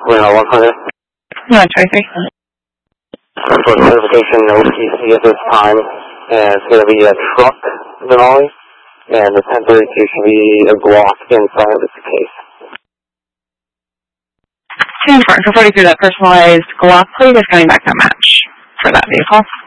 Reno 100. 123. For clarification, no PC at this time, and it's going to be a truck Denali, and the 1032 should be a Glock inside of its case. 2 for 43, that personalized Glock plate is coming back to match for that vehicle.